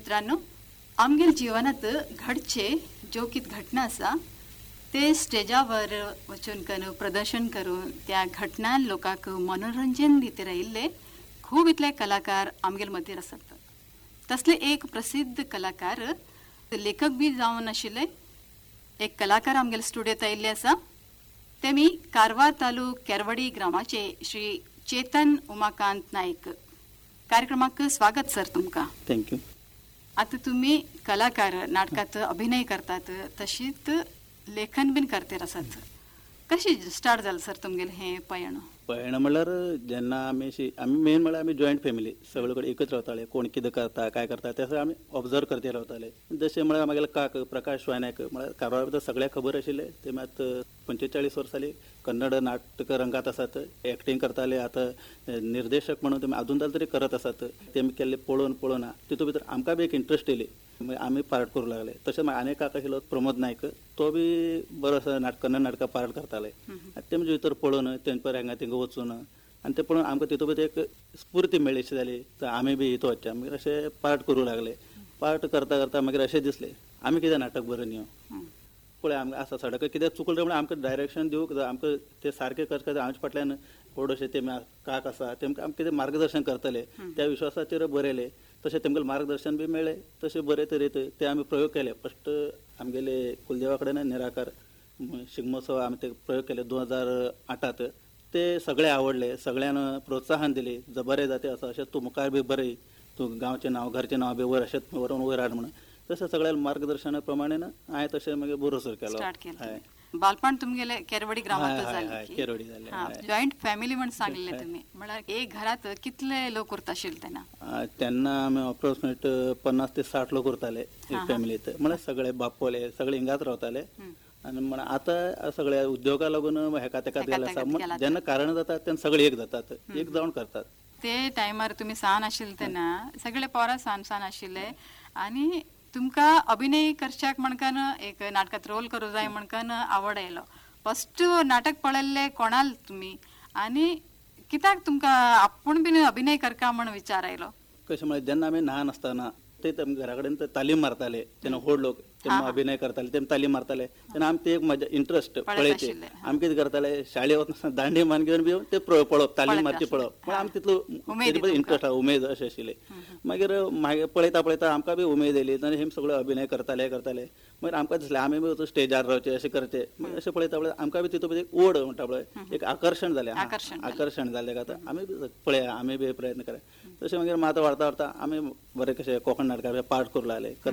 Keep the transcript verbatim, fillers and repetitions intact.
मित्रांनो, आमगेल जीवनात घडचे जो कित घटना असा ते स्टेजावर वचून करून प्रदर्शन करून त्या घटनां लोकांक मनोरंजन दिते राहिल्ले खूब इतले कलाकार आमगेल मदीं आसात. तसले एक प्रसिद्ध कलाकार लेखक बी जावन आशिल्ले एक कलाकार आमगेल स्टुडियोत आयिल्ले आसा. ते मी कारवार तालूक केरवडी ग्रामाचे श्री चेतन उमाकांत नाईक. कार्यक्रमाक स्वागत सर तुमका. थँक्यू. आता तुम्ही कलाकार नाटकात अभिनय करतात तशीच लेखन बीन करते आसात. कशी स्टार्ट जालें सर तुमगेलें हें पयण? पयण म्हणल्यार जेन्ना आमी अशी आमी मेन म्हणल्यार आमी जॉयंट फॅमिली सगळे कडेन एकच रावताले. कोण कितें करता काय करता ते आमी ऑब्जर्व करते रावताले. जशें म्हळ्यार म्हगेले काक प्रकाश वायनायक म्हळ्यार कारवार भितर सगळ्यांक खबर आशिल्ले. ते मात पंचेचाळीस वर्सांनी कन्नड नाटक रंगात आसात, एक्टींग करताले. आतां निर्देशक म्हणून तुमी अजून तरी करत आसात. तेमी केल्ले पळोवन पळोवन तितून भितर आमकां बी एक इंट्रस्ट येयली. आमी पार्ट करूंक लागले. तशेंच आनी एक काक आशिल्लो प्रमोद नायक, तो बी बरो असो नाटक कन्नड नाटकां पार्ट करताले. तेमचे भितर पळोवन तेंचे हांगा थिंगा वचून आनी ते पळोवन आमकां तितून भितर एक स्फूर्ती मेळ्ळी अशी जाली. तर आमी बी हितून वचचे. मागीर अशें पार्ट करूंक लागले. पार्ट करता करता मागीर अशें दिसलें आमी कितें नाटक बरें न्ही. पळय आमकां आसा सडक कितें चुकलें म्हणल्यार आमकां डायरेक्शन दिवंक जाय. आमकां तें सारकें करता आमचे फाटल्यान व्हड अशें तेमी काक आसा तेमकां आमकां कितें मार्गदर्शन करतले त्या विश्वासाचेर बरयले. तशें तेमगेलें मार्गदर्शन बी मेळ्ळें. तशें बरे तरेत ते आमी प्रयोग केले. फस्ट आमगेले कुलदेवा कडेन निराकार शिगमोत्सव आमी ते प्रयोग केले दोन हजार आठात. ते सगळे आवडले. सगळ्यान प्रोत्साहन दिली. जर बरें जाते असो अशें तूं मुखार बी बरय, तूं गांवचें नांव घरचें नांव बी वयर अशेंच व्हरून वयर हाड म्हणून तशें सगळ्या मार्गदर्शना प्रमाणें हांवें तशें मागीर बरो सुरू केलो. हय. बालपण तुमगेले केरवडी ग्रामांत जालें. केरवडी जालें. जॉयंट फॅमिली म्हण सांगले तुमी. म्हळ्यार एक घरात कितले लोक उरता आशिल्ले तेन्ना? तेन्ना आमी अप्रोक्सिमेट पन्नास ते साठ लोक उरताले एक फॅमिलीत. म्हळ्यार सगळे बापोले सगळे हिंगाच रावताले. आनी म्हण आतां सगळे उद्योगा लागून हेका तेका गेले आसा. जेन्ना कारण जातात तेन्ना सगळे एक जातात, एक जावन करतात. ते टायमार तुमी सान आशिल्ले तेन्ना सगळे पोरां सान सान आशिल्ले आनी तुमकां अभिनय करच्याक म्हणकन एक नाटकात रोल करूं जाय म्हणकन आवड आयलो. फस्ट नाटक पळयल्ले कोणाल तुमी आनी कित्याक तुमकां आपूण बीन अभिनय करता म्हण विचार आयलो? कशें म्हळ्यार जेन्ना आमी ल्हान आसतना ते घरा कडेन तालीम मारताले. तेन्ना व्हड लोक तेन्ना अभिनय करताले तेन्ना तालीम मारताले. तेन्ना आमी ते एक मजा इंट्रस्ट पळयचे. आमी कितें करताले शाळेंत वतना दांडे मान घेवन बी ते पळोवप तालीम मारची पळोवप. पूण आमी तितलो इंट्रस्ट उमेद अशें आशिल्लें. मागीर मागीर पळयता पळयता आमकां बी उमेद येयली. आनी हे सगळे अभिनय करताले करताले मागीर आमकां दिसलें आमी बी स्टेजार रावचे अशें करचे. मागीर अशें पळयता पळयता आमकां बी तितून एक ओड म्हणटा पळय एक आकर्शण जालें. आकर्शण जालें काय आमी बी पळया आमी बी प्रयत्न करा. तशें मागीर मात वाडता वाडता आमी बरें कशें कोंकणी नाटकां पार्ट करूंक लागले.